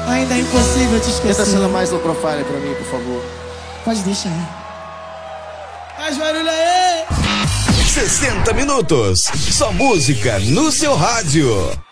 Ainda é impossível te esquecer. Tenta sendo mais low profile pra mim, por favor. Pode deixar. Faz barulho aí! 60 minutos. Só música no seu rádio.